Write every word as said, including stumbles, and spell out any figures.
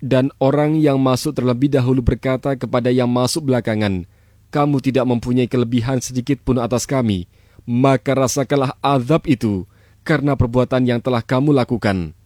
Dan orang yang masuk terlebih dahulu berkata kepada yang masuk belakangan, "Kamu tidak mempunyai kelebihan sedikit pun atas kami, maka rasakanlah azab itu karena perbuatan yang telah kamu lakukan."